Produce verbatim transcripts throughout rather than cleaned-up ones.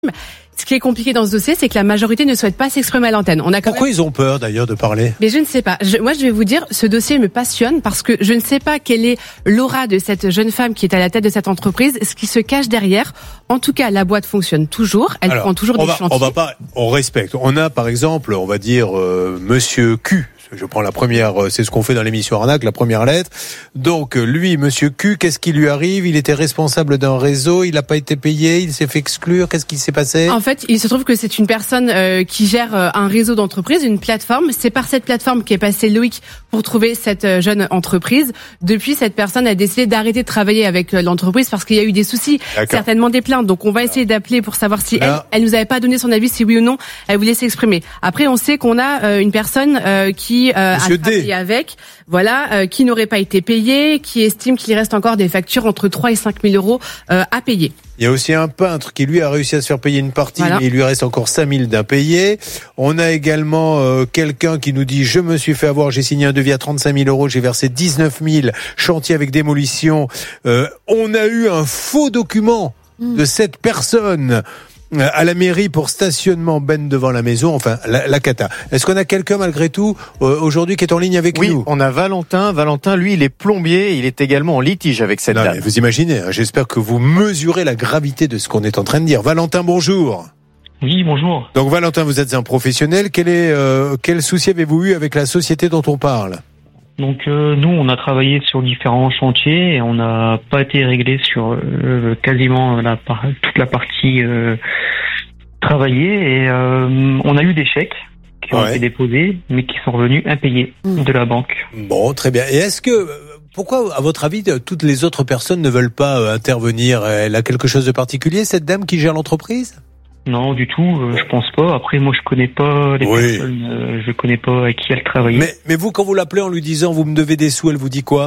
Ce qui est compliqué dans ce dossier, c'est que la majorité ne souhaite pas s'exprimer à l'antenne. On a quand Pourquoi même... ils ont peur d'ailleurs de parler ? Mais je ne sais pas. Je, moi, je vais vous dire, ce dossier me passionne parce que je ne sais pas quelle est l'aura de cette jeune femme qui est à la tête de cette entreprise, ce qui se cache derrière. En tout cas, la boîte fonctionne toujours. Elle Alors, prend toujours on des va, chantiers. On va pas, on respecte. On a par exemple, on va dire euh, Monsieur Q. Je prends la première, c'est ce qu'on fait dans l'émission Arnaque, la première lettre. Donc lui, Monsieur Q, qu'est-ce qui lui arrive ? Il était responsable d'un réseau, il n'a pas été payé, il s'est fait exclure. Qu'est-ce qui s'est passé ? En fait, il se trouve que c'est une personne euh, qui gère euh, un réseau d'entreprises, une plateforme. C'est par cette plateforme qu'est passé Loïc pour trouver cette euh, jeune entreprise. Depuis, cette personne a décidé d'arrêter de travailler avec euh, l'entreprise parce qu'il y a eu des soucis, D'accord. certainement des plaintes. Donc on va essayer d'appeler pour savoir si Là. elle, elle nous avait pas donné son avis, si oui ou non, elle voulait s'exprimer. Après, on sait qu'on a euh, une personne euh, qui euh, a Monsieur travaillé D. avec, voilà, euh, qui n'aurait pas été payé, qui estime qu'il reste encore des factures entre trois et cinq mille euros euh, à payer. Il y a aussi un peintre qui, lui, a réussi à se faire payer une partie, Voilà. mais il lui reste encore cinq mille d'impayés. On a également euh, quelqu'un qui nous dit « Je me suis fait avoir, j'ai signé un devis à trente-cinq mille euros, j'ai versé dix-neuf mille, chantier avec démolition. Euh, » On a eu un faux document mmh. de cette personne à la mairie pour stationnement ben devant la maison, enfin la, la cata. Est-ce qu'on a quelqu'un malgré tout euh, aujourd'hui qui est en ligne avec oui, nous ? Oui, on a Valentin. Valentin, lui, il est plombier, il est également en litige avec cette non, dame. Mais vous imaginez, hein, j'espère que vous mesurez la gravité de ce qu'on est en train de dire. Valentin, bonjour. Oui, bonjour. Donc Valentin, vous êtes un professionnel. Quel est euh, quel souci avez-vous eu avec la société dont on parle ? Donc euh, nous, on a travaillé sur différents chantiers et on n'a pas été réglé sur euh, quasiment la par- toute la partie euh, travaillée et euh, on a eu des chèques qui ont ouais. été déposés mais qui sont revenus impayés mmh. de la banque. Bon, très bien. Et est-ce que pourquoi, à votre avis, toutes les autres personnes ne veulent pas intervenir ? Elle a quelque chose de particulier, cette dame qui gère l'entreprise ? Non, du tout, euh, je pense pas. Après, moi, je connais pas les oui. personnes, euh, je connais pas avec qui elle travaillait. Mais, mais vous, quand vous l'appelez en lui disant « vous me devez des sous », elle vous dit quoi ?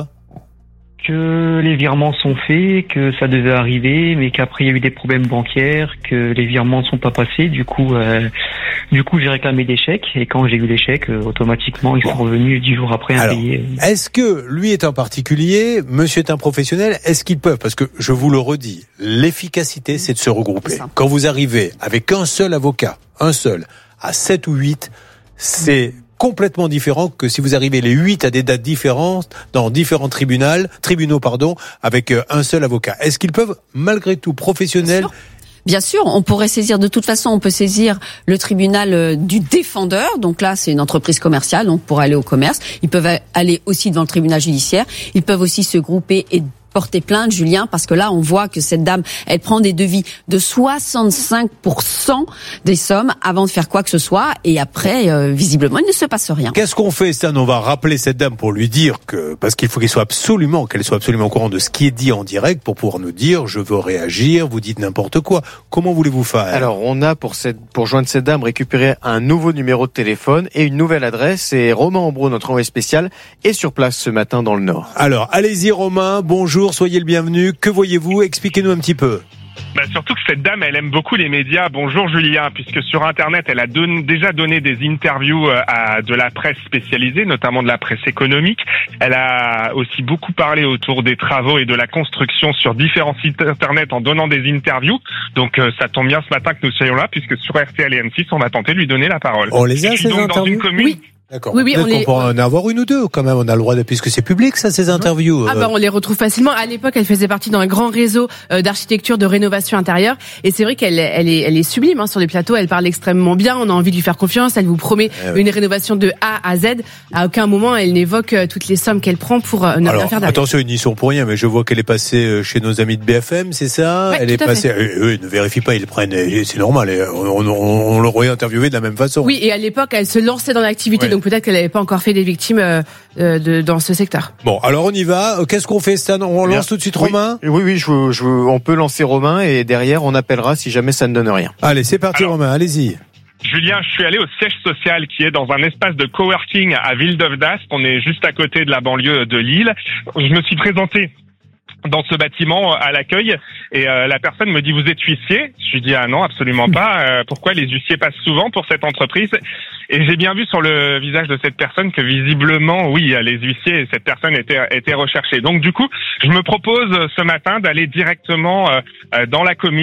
Que les virements sont faits, que ça devait arriver, mais qu'après il y a eu des problèmes bancaires, que les virements ne sont pas passés. Du coup, euh, du coup, j'ai réclamé des chèques et quand j'ai eu les chèques, euh, automatiquement, ils bon. sont revenus dix jours après impayés. Est-ce que lui est un particulier, monsieur est un professionnel, est-ce qu'ils peuvent ? Parce que je vous le redis, l'efficacité, c'est de se regrouper. Quand vous arrivez avec un seul avocat, un seul, à sept ou huit, c'est complètement différent que si vous arrivez les huit à des dates différentes dans différents tribunaux, tribunaux pardon, avec un seul avocat. Est-ce qu'ils peuvent malgré tout professionnels ? Bien sûr, on pourrait saisir, de toute façon, on peut saisir le tribunal du défendeur. Donc là, c'est une entreprise commerciale, donc pour aller au commerce. Ils peuvent aller aussi devant le tribunal judiciaire. Ils peuvent aussi se grouper et porter plainte, Julien, parce que là, on voit que cette dame, elle prend des devis de soixante-cinq pour cent des sommes avant de faire quoi que ce soit, et après, euh, visiblement, il ne se passe rien. Qu'est-ce qu'on fait, Stan ? On va rappeler cette dame pour lui dire que, parce qu'il faut qu'elle soit absolument, qu'elle soit absolument au courant de ce qui est dit en direct pour pouvoir nous dire, je veux réagir, vous dites n'importe quoi. Comment voulez-vous faire ? Alors, on a pour cette, pour joindre cette dame, récupéré un nouveau numéro de téléphone et une nouvelle adresse. Et Romain Ambro, notre envoyé spécial, est sur place ce matin dans le Nord. Alors, allez-y, Romain. Bonjour. Soyez le bienvenu. Que voyez-vous ? Expliquez-nous un petit peu. Bah surtout que cette dame, elle aime beaucoup les médias. Bonjour Julien, puisque sur Internet, elle a don- déjà donné des interviews à de la presse spécialisée, notamment de la presse économique. Elle a aussi beaucoup parlé autour des travaux et de la construction sur différents sites Internet en donnant des interviews. Donc euh, ça tombe bien ce matin que nous soyons là, puisque sur R T L et M six, on va tenter de lui donner la parole. On les a, Je suis ces donc interviews ? dans une commune... Oui. D'accord. Oui, oui, Peut-être on qu'on les... pourra en avoir une ou deux quand même. On a le droit de, puisque c'est public, ça, ces interviews. Ah bah on les retrouve facilement. À l'époque, elle faisait partie d'un grand réseau euh, d'architecture, de rénovation intérieure. Et c'est vrai qu'elle, elle est, elle est sublime hein, sur les plateaux. Elle parle extrêmement bien. On a envie de lui faire confiance. Elle vous promet eh ouais. une rénovation de A à Z. À aucun moment, elle n'évoque euh, toutes les sommes qu'elle prend pour euh, ne Alors, rien faire derrière. attention, ils n'y sont pour rien, mais je vois qu'elle est passée chez nos amis de B F M, c'est ça ? Ouais, Elle tout est à passée. fait. Eux, eux, ils ne vérifient pas, ils le prennent. C'est normal. On, on, on l'aurait interviewé de la même façon. Oui, et à l'époque, elle se lançait dans l'activité, Ouais. donc peut-être qu'elle n'avait pas encore fait des victimes euh, de, dans ce secteur. Bon, alors on y va. Qu'est-ce qu'on fait, Stan ? On Bien. lance tout de suite Oui. Romain ? Oui, oui, je, je, on peut lancer Romain et derrière, on appellera si jamais ça ne donne rien. Allez, c'est parti, Alors, Romain. Allez-y. Julien, je suis allé au siège social qui est dans un espace de coworking à Villeneuve d'Ascq. On est juste à côté de la banlieue de Lille. Je me suis présenté dans ce bâtiment à l'accueil et euh, la personne me dit vous êtes huissier ? Je lui dis ah non absolument pas. Euh, pourquoi les huissiers passent souvent pour cette entreprise ? Et j'ai bien vu sur le visage de cette personne que visiblement oui les huissiers et cette personne était était recherchée. Donc du coup je me propose ce matin d'aller directement euh, dans la commune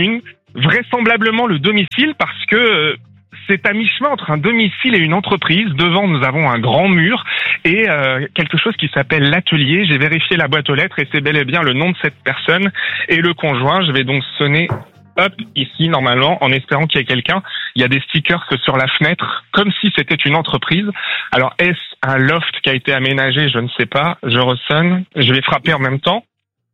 vraisemblablement le domicile parce que euh, c'est à mi-chemin entre un domicile et une entreprise. Devant, nous avons un grand mur et euh, quelque chose qui s'appelle l'atelier. J'ai vérifié la boîte aux lettres et c'est bel et bien le nom de cette personne et le conjoint. Je vais donc sonner hop ici normalement en espérant qu'il y ait quelqu'un. Il y a des stickers sur la fenêtre comme si c'était une entreprise. Alors est-ce un loft qui a été aménagé? Je ne sais pas. Je ressonne. Je vais frapper en même temps.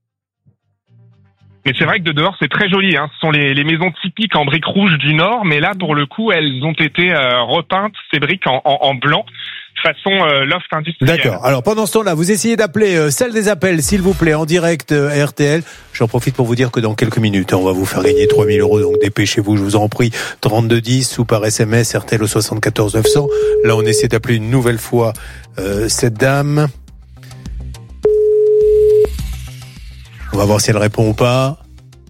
Mais c'est vrai que de dehors, c'est très joli. Hein. Ce sont les, les maisons typiques en briques rouges du Nord. Mais là, pour le coup, elles ont été euh, repeintes, ces briques, en, en, en blanc, façon euh, loft industriel. D'accord. Alors, pendant ce temps-là, vous essayez d'appeler euh, celle des appels, s'il vous plaît, en direct euh, à R T L. J'en profite pour vous dire que dans quelques minutes, on va vous faire gagner trois mille euros. Donc, dépêchez-vous, je vous en prie. trente-deux dix ou par S M S, R T L au soixante-quatorze neuf cents. Là, on essaie d'appeler une nouvelle fois euh, cette dame. On va voir si elle répond ou pas.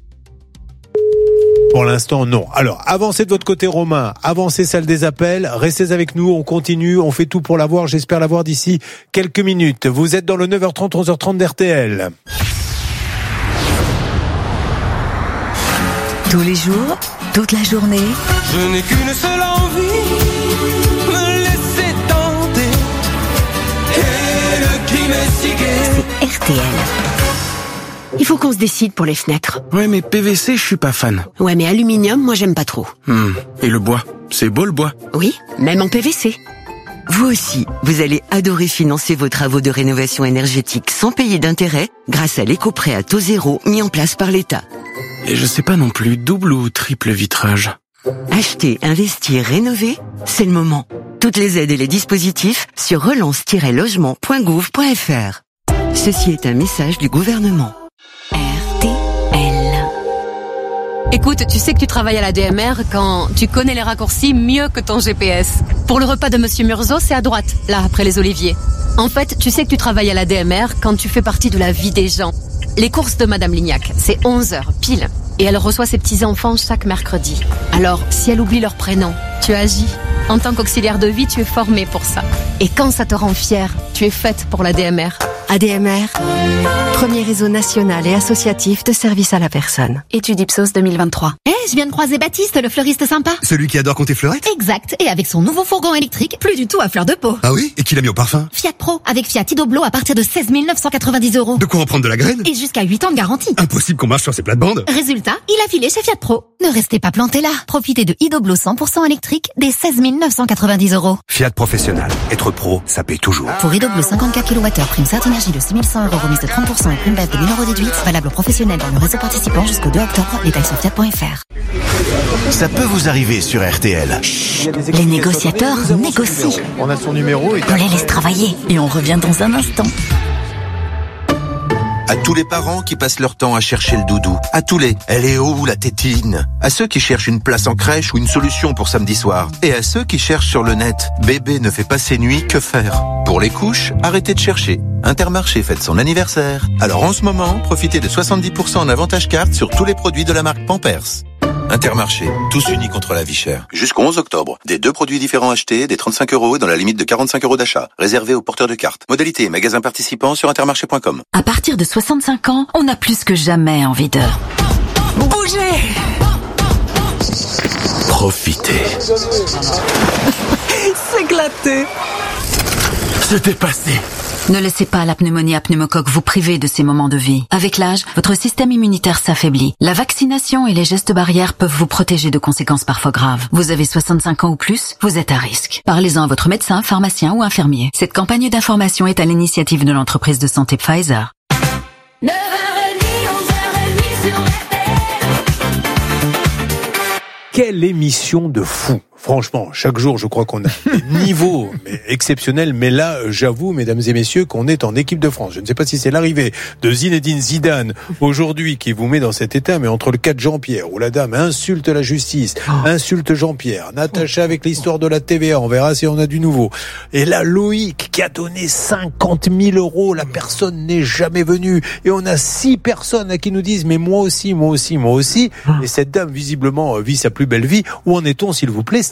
Pour l'instant, non. Alors, avancez de votre côté, Romain. Avancez celle des appels. Restez avec nous. On continue. On fait tout pour l'avoir. J'espère l'avoir d'ici quelques minutes. Vous êtes dans le neuf heures trente, onze heures trente d'R T L. Tous les jours, toute la journée. Je n'ai qu'une seule envie, me laisser tenter. Et le crime est si gai. C'est R T L. Il faut qu'on se décide pour les fenêtres. Ouais, mais P V C, je suis pas fan. Ouais, mais aluminium, moi j'aime pas trop. Hmm. Et le bois, c'est beau le bois. Oui, même en P V C. Vous aussi, vous allez adorer financer vos travaux de rénovation énergétique sans payer d'intérêt grâce à l'éco-prêt à taux zéro mis en place par l'État. Et je sais pas non plus, double ou triple vitrage. Acheter, investir, rénover, c'est le moment. Toutes les aides et les dispositifs sur relance tiret logement point gouv point f r. Ceci est un message du gouvernement. R T L. Écoute, tu sais que tu travailles à la D M R quand tu connais les raccourcis mieux que ton G P S. Pour le repas de Monsieur Murzo, c'est à droite, là, après les oliviers. En fait, tu sais que tu travailles à la D M R quand tu fais partie de la vie des gens. Les courses de Madame Lignac, c'est onze heures, pile. Et elle reçoit ses petits-enfants chaque mercredi. Alors, si elle oublie leur prénom, tu agis. En tant qu'auxiliaire de vie, tu es formé pour ça. Et quand ça te rend fière, tu es faite pour la D M R. A D M R, premier réseau national et associatif de services à la personne. Étude Ipsos deux mille vingt-trois. Eh, hey, je viens de croiser Baptiste, le fleuriste sympa. Celui qui adore compter fleurettes? Exact, et avec son nouveau fourgon électrique, plus du tout à fleur de peau. Ah oui? Et qui l'a mis au parfum? Fiat Pro, avec Fiat Idoblo à partir de seize mille neuf cent quatre-vingt-dix euros. De quoi en prendre de la graine? Et jusqu'à huit ans de garantie. Impossible qu'on marche sur ces plates-bandes. Résultat, il a filé chez Fiat Pro. Ne restez pas planté là. Profitez de Idoblo cent pour cent électrique dès seize mille neuf cent quatre-vingt-dix euros. Fiat Professionnel. Être pro, ça paye toujours. Pour Idoblo cinquante-quatre kilowattheures, prime Certinergie de six mille cent euros, remise de trente pour cent et prime B F de mille euros déduite. Valable aux professionnels dans le réseau participant jusqu'au deux octobre. Détails sur fiat point f r. Ça peut vous arriver sur R T L. Chut, les négociateurs négocient. On a son numéro et on les laisse travailler et on revient dans un instant. À tous les parents qui passent leur temps à chercher le doudou. À tous les « elle est où la tétine ?» À ceux qui cherchent une place en crèche ou une solution pour samedi soir. Et à ceux qui cherchent sur le net « bébé ne fait pas ses nuits, que faire ?» Pour les couches, arrêtez de chercher. Intermarché fête son anniversaire. Alors en ce moment, profitez de soixante-dix pour cent en avantage carte sur tous les produits de la marque Pampers. Intermarché, tous unis contre la vie chère. Jusqu'au onze octobre, des deux produits différents achetés, des trente-cinq euros dans la limite de quarante-cinq euros d'achat. Réservé aux porteurs de cartes. Modalité et magasins participants sur intermarché point com. À partir de soixante-cinq ans, on a plus que jamais envie de bouger. Profitez. S'éclater. Se dépasser. Ne laissez pas la pneumonie à pneumocoque vous priver de ces moments de vie. Avec l'âge, votre système immunitaire s'affaiblit. La vaccination et les gestes barrières peuvent vous protéger de conséquences parfois graves. Vous avez soixante-cinq ans ou plus, vous êtes à risque. Parlez-en à votre médecin, pharmacien ou infirmier. Cette campagne d'information est à l'initiative de l'entreprise de santé Pfizer. neuf heures trente, onze heures trente sur R T L. Quelle émission de fou! Franchement, chaque jour, je crois qu'on a des niveaux mais exceptionnels. Mais là, j'avoue, mesdames et messieurs, qu'on est en équipe de France. Je ne sais pas si c'est l'arrivée de Zinedine Zidane aujourd'hui qui vous met dans cet état, mais entre le cas de Jean-Pierre, où la dame insulte la justice, insulte Jean-Pierre, Natacha avec l'histoire de la T V A, on verra si on a du nouveau. Et là, Loïc qui a donné cinquante mille euros, la personne n'est jamais venue. Et on a six personnes à qui nous disent, mais moi aussi, moi aussi, moi aussi. Et cette dame, visiblement, vit sa plus belle vie. Où en est-on, s'il vous plaît,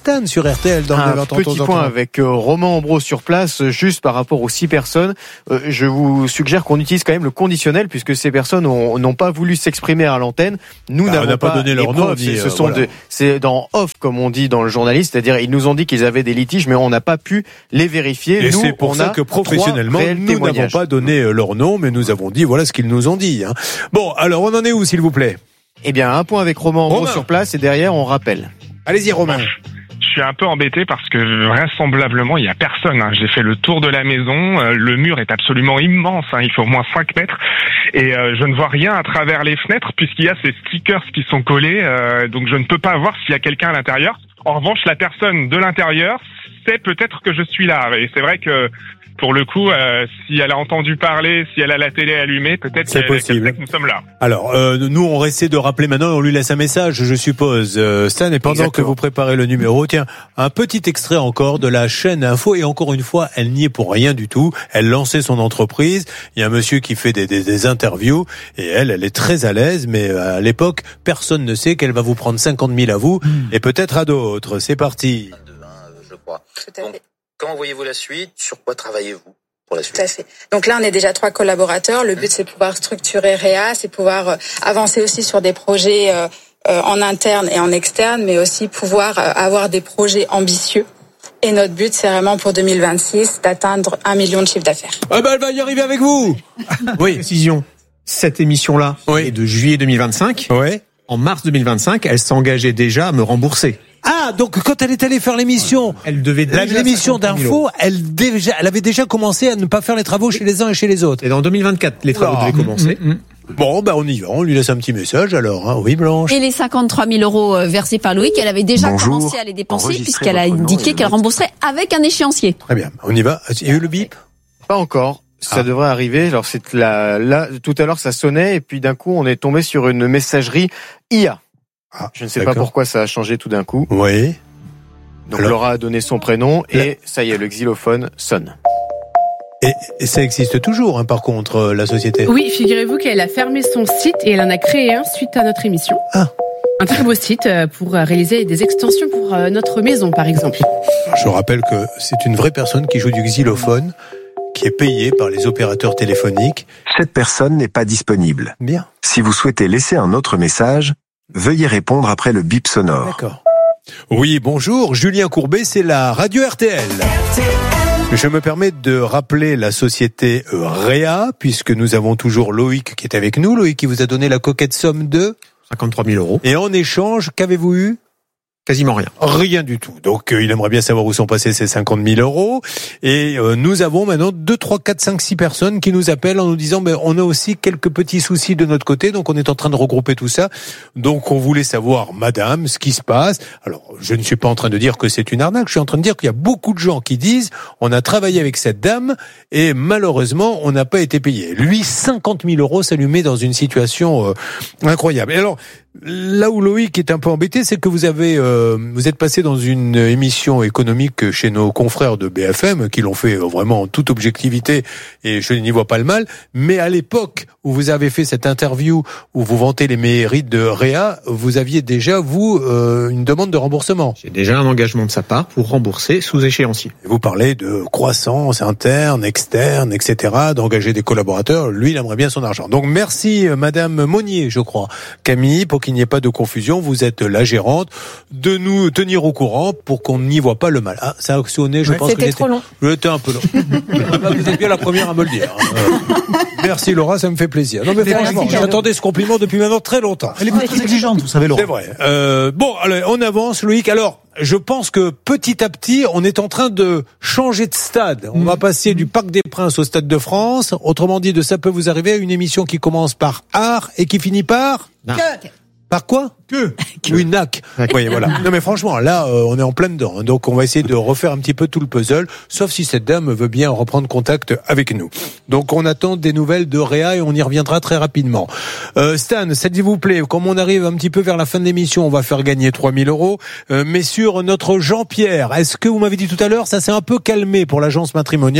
Stan sur R T L dans un le petit point avec euh, Romain Ambro sur place, juste par rapport aux six personnes. Euh, je vous suggère qu'on utilise quand même le conditionnel puisque ces personnes ont, n'ont pas voulu s'exprimer à l'antenne. Nous bah, n'avons pas, pas donné leur nom. C'est, ce sont voilà. de, c'est dans off comme on dit dans le journaliste, c'est-à-dire ils nous ont dit qu'ils avaient des litiges, mais on n'a pas pu les vérifier. Et nous, c'est pour on ça a que professionnellement, nous n'avons pas donné leur nom, mais nous avons dit voilà ce qu'ils nous ont dit. Hein. Bon, alors on en est où, s'il vous plaît? Eh bien, un point avec Romain Ambro sur place et derrière on rappelle. Allez-y, Romain. Je suis un peu embêté parce que vraisemblablement il y a personne. Hein. J'ai fait le tour de la maison, euh, le mur est absolument immense, hein. Il fait au moins cinq mètres et euh, je ne vois rien à travers les fenêtres puisqu'il y a ces stickers qui sont collés, euh, donc je ne peux pas voir s'il y a quelqu'un à l'intérieur. En revanche, la personne de l'intérieur sait peut-être que je suis là et c'est vrai que pour le coup, euh, si elle a entendu parler, si elle a la télé allumée, peut-être c'est qu'elle, possible. que nous sommes là. Alors, euh, nous, on essaie de rappeler maintenant, on lui laisse un message, je suppose, euh, Stan, et pendant Exactement. que vous préparez le numéro, tiens, un petit extrait encore de la chaîne Info, et encore une fois, elle n'y est pour rien du tout, elle lançait son entreprise, il y a un monsieur qui fait des, des, des interviews, et elle, elle est très à l'aise, mais à l'époque, personne ne sait qu'elle va vous prendre cinquante mille à vous, mmh. et peut-être à d'autres. C'est parti. Je crois. Tout à fait. Comment voyez-vous la suite? Sur quoi travaillez-vous pour la suite? Tout à fait. Donc là, on est déjà trois collaborateurs. Le but, c'est de pouvoir structurer Réa, c'est pouvoir euh, avancer aussi sur des projets euh, euh, en interne et en externe, mais aussi pouvoir euh, avoir des projets ambitieux. Et notre but, c'est vraiment pour deux mille vingt-six d'atteindre un million de chiffre d'affaires. Ah ben, elle va y arriver avec vous. Oui. Précision. Cette émission-là oui. est de juillet deux mille vingt-cinq. Ouais. En mars deux mille vingt-cinq, elle s'engageait déjà à me rembourser. Ah, donc quand elle est allée faire l'émission, elle devait déjà l'émission d'info, elle déjà, elle avait déjà commencé à ne pas faire les travaux chez les uns et chez les autres. Et dans deux mille vingt-quatre, les travaux oh. devaient commencer. Mmh, mmh. Bon, ben on y va, on lui laisse un petit message alors. Hein. Oui, Blanche. Et les cinquante-trois mille euros versés par Loïc, elle avait déjà Bonjour. commencé à les dépenser puisqu'elle a indiqué qu'elle rembourserait avec un échéancier. Très bien, on y va. Il y a eu le bip? Pas encore. Ça ah. devrait arriver. Alors c'est la, là, tout à l'heure ça sonnait et puis d'un coup on est tombé sur une messagerie I A. Ah, je ne sais d'accord. pas pourquoi ça a changé tout d'un coup. Oui. Donc Alors, Laura a donné son prénom et là. Ça y est, le xylophone sonne. Et, et ça existe toujours, hein, par contre, la société. Oui, figurez-vous qu'elle a fermé son site et elle en a créé un suite à notre émission. Ah. Un très beau site pour réaliser des extensions pour notre maison, par exemple. Je rappelle que c'est une vraie personne qui joue du xylophone, qui est payée par les opérateurs téléphoniques. Cette personne n'est pas disponible. Bien. Si vous souhaitez laisser un autre message, veuillez répondre après le bip sonore. D'accord. Oui, bonjour, Julien Courbet, c'est la radio R T L. Je me permets de rappeler la société Réa, puisque nous avons toujours Loïc qui est avec nous. Loïc qui vous a donné la coquette somme de cinquante-trois mille euros. Et en échange, qu'avez-vous eu? Quasiment rien. Rien du tout. Donc euh, il aimerait bien savoir où sont passés ces cinquante mille euros. Et euh, nous avons maintenant deux, trois, quatre, cinq, six personnes qui nous appellent en nous disant ben, on a aussi quelques petits soucis de notre côté, donc on est en train de regrouper tout ça. Donc on voulait savoir, madame, ce qui se passe. Alors je ne suis pas en train de dire que c'est une arnaque, je suis en train de dire qu'il y a beaucoup de gens qui disent on a travaillé avec cette dame et malheureusement on n'a pas été payé. Lui, cinquante mille euros, ça lui met dans une situation euh, incroyable. Et alors, là où Loïc est un peu embêté, c'est que vous avez, euh, vous êtes passé dans une émission économique chez nos confrères de B F M, qui l'ont fait vraiment en toute objectivité, et je n'y vois pas le mal. Mais à l'époque où vous avez fait cette interview, où vous vantez les mérites de Réa, vous aviez déjà, vous, euh, une demande de remboursement. J'ai déjà un engagement de sa part pour rembourser sous échéancier. Et vous parlez de croissance interne, externe, et cetera, d'engager des collaborateurs. Lui, il aimerait bien son argent. Donc merci, Madame Monnier, je crois, Camille, pour qu'il n'y ait pas de confusion, vous êtes la gérante, de nous tenir au courant pour qu'on n'y voit pas le mal. Ah, ça a actionné, je ouais, pense que c'était trop long. J'étais un peu long. Vous êtes bien la première à me le dire. Euh, merci Laura, ça me fait plaisir. Non mais c'est franchement, j'attendais ce compliment depuis maintenant très longtemps. Elle est très exigeante, vous savez Laura. C'est vrai. Euh, bon, allez, on avance Loïc. Alors, je pense que petit à petit, on est en train de changer de stade. On mmh. va passer du Parc des Princes au Stade de France. Autrement dit, de ça peut vous arriver à une émission qui commence par art et qui finit par... Non. Par quoi? Que Oui, N A C. Oui, voilà. Non, mais franchement, là, euh, on est en plein dedans. Donc, on va essayer de refaire un petit peu tout le puzzle, sauf si cette dame veut bien reprendre contact avec nous. Donc, on attend des nouvelles de Réa et on y reviendra très rapidement. Euh, Stan, s'il vous plaît, comme on arrive un petit peu vers la fin de l'émission, on va faire gagner trois mille euros. Euh, mais sur notre Jean-Pierre, est-ce que vous m'avez dit tout à l'heure, ça s'est un peu calmé pour l'agence matrimoniale?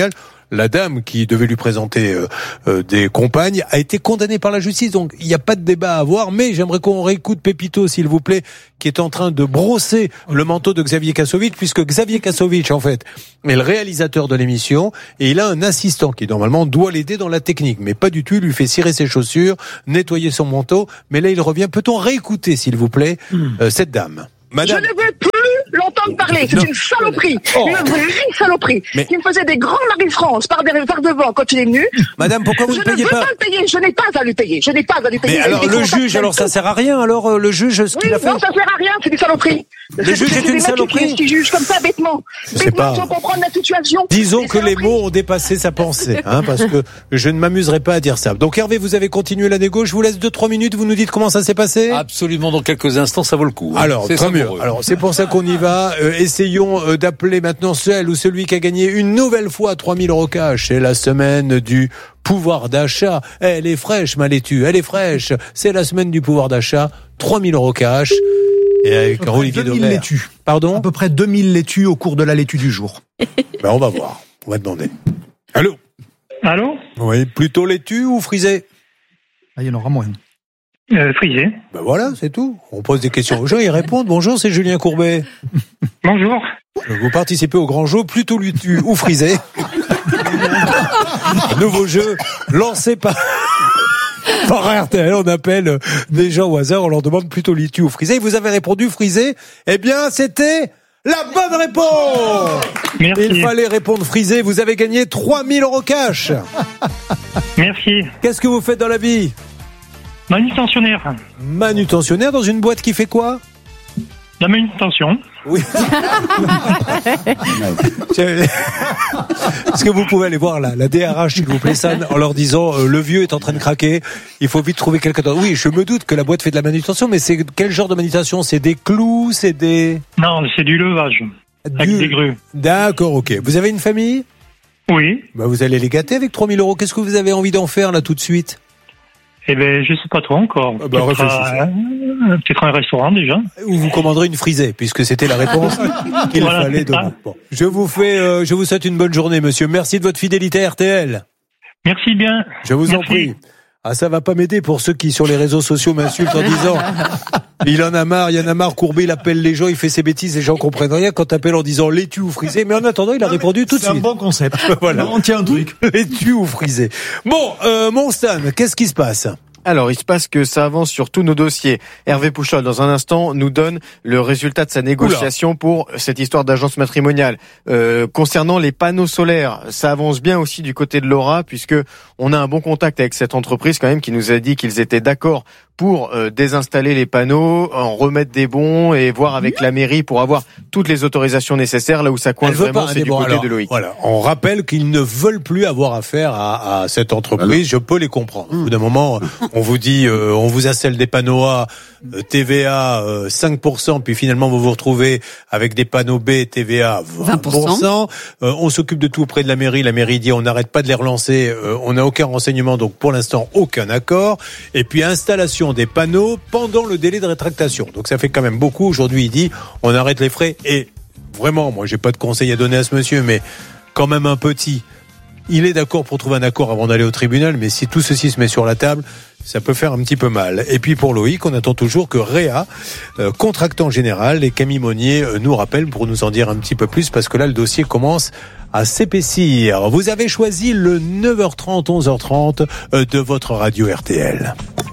la dame qui devait lui présenter euh, euh, des compagnes a été condamnée par la justice. Donc il n'y a pas de débat à avoir, mais j'aimerais qu'on réécoute Pépito, s'il vous plaît, qui est en train de brosser le manteau de Xavier Kassovitch, puisque Xavier Kassovitch, en fait, est le réalisateur de l'émission, et il a un assistant qui, normalement, doit l'aider dans la technique, mais pas du tout. Il lui fait cirer ses chaussures, nettoyer son manteau, mais là, il revient. Peut-on réécouter, s'il vous plaît, euh, cette dame? Madame. Je ne veux plus l'entendre parler. C'est non. une saloperie. Oh. Une vraie saloperie. Mais... qui me faisait des grands Marie-France par, par devant quand il est venu. Madame, pourquoi vous je ne payez pas pas Je ne veux pas le payer. Je n'ai pas à lui payer. Je n'ai pas à lui payer. Mais alors, le juge, alors ça sert à rien. Alors, euh, le juge, ce oui, qu'il a fait. Non, ça sert à rien. C'est des saloperies. Le juge est, est une saloperie. Qui, qui juge comme ça, bêtement. Bêtement, pas... sans comprendre la situation. Disons que les mots ont dépassé sa pensée, hein, parce que je ne m'amuserai pas à dire ça. Donc, Hervé, vous avez continué la négo. Je vous laisse deux, trois minutes. Vous nous dites comment ça s'est passé? Absolument. Dans quelques instants, ça vaut le coup. Hein. Alors, tant mieux. Alors, c'est pour ça qu'on y va. Euh, essayons euh, d'appeler maintenant celle ou celui qui a gagné une nouvelle fois trois mille euros cash. C'est la semaine du pouvoir d'achat. Elle est fraîche, ma laitue. Elle est fraîche. C'est la semaine du pouvoir d'achat. trois mille euros cash. Et avec Olivier Dauvert. laitues. Pardon? À peu près deux mille laitues au cours de la laitue du jour. Ben, on va voir. On va demander. Allô? Allô? Oui, plutôt laitue ou frisée? Ah, il y en aura moins. Euh, frisé. Ben voilà, c'est tout. On pose des questions aux gens, ils répondent. Bonjour, c'est Julien Courbet. Bonjour. Vous participez au grand jeu, plutôt laitue ou frisé. Nouveau jeu, lancé par... par R T L, on appelle des gens au hasard, on leur demande plutôt laitue ou frisé. Vous avez répondu frisé. Eh bien, c'était la bonne réponse. Merci. Il fallait répondre frisé. Vous avez gagné trois mille euros cash. Merci. Qu'est-ce que vous faites dans la vie? Manutentionnaire. Manutentionnaire dans une boîte qui fait quoi? La manutention. Oui. Est-ce que vous pouvez aller voir la, la D R H, s'il vous plaît, San, en leur disant euh, le vieux est en train de craquer, il faut vite trouver quelqu'un d'autre. Oui, je me doute que la boîte fait de la manutention, mais c'est quel genre de manutention? C'est des clous, c'est des... Non, c'est du levage. Du... Avec des grues. D'accord, ok. Vous avez une famille? Oui. Bah, vous allez les gâter avec trois mille euros. Qu'est-ce que vous avez envie d'en faire là tout de suite? Eh ben, je sais pas trop encore. Ah bah, peut-être, un, peut-être un restaurant déjà. Ou vous commanderez une frisée, puisque c'était la réponse qu'il voilà, fallait donner. Bon. Je vous fais, euh, je vous souhaite une bonne journée, monsieur. Merci de votre fidélité à R T L. Merci bien. Je vous Merci. en prie. Ah, ça va pas m'aider pour ceux qui, sur les réseaux sociaux, m'insultent en disant, il en a marre, il en a marre, Courbet, il appelle les gens, il fait ses bêtises, les gens comprennent rien quand t'appelles en disant laitue ou frisé. Mais en attendant, il a non, répondu tout de suite. C'est un bon concept. Voilà. On tient un truc. Laitue ou frisé. Bon, euh, mon Stan, qu'est-ce qui se passe? Alors, il se passe que ça avance sur tous nos dossiers. Hervé Pouchol, dans un instant, nous donne le résultat de sa négociation Oula. pour cette histoire d'agence matrimoniale. Euh, concernant les panneaux solaires, ça avance bien aussi du côté de Laura, puisque on a un bon contact avec cette entreprise quand même qui nous a dit qu'ils étaient d'accord pour euh, désinstaller les panneaux, en remettre des bons et voir avec la mairie pour avoir toutes les autorisations nécessaires. Là où ça coince vraiment, c'est du bon, côté alors, de Loïc. Voilà, on rappelle qu'ils ne veulent plus avoir affaire à, à cette entreprise. Alors. Je peux les comprendre. Au bout d'un moment, on vous dit, euh, on vous installe des panneaux A, euh, T V A euh, cinq pour cent, puis finalement vous vous retrouvez avec des panneaux B, T V A vingt pour cent. vingt pour cent. Euh, on s'occupe de tout auprès de la mairie. La mairie dit on n'arrête pas de les relancer. Euh, on n'a aucun renseignement, donc pour l'instant aucun accord. Et puis installation des panneaux pendant le délai de rétractation. Donc ça fait quand même beaucoup. Aujourd'hui, il dit on arrête les frais. Et vraiment, moi, j'ai pas de conseil à donner à ce monsieur, mais quand même un petit. Il est d'accord pour trouver un accord avant d'aller au tribunal, mais si tout ceci se met sur la table, ça peut faire un petit peu mal. Et puis pour Loïc, on attend toujours que Réa, euh, contractant général, et Camille Monnier euh, nous rappellent pour nous en dire un petit peu plus, parce que là, le dossier commence à s'épaissir. Vous avez choisi le neuf heures trente, onze heures trente euh, de votre radio R T L.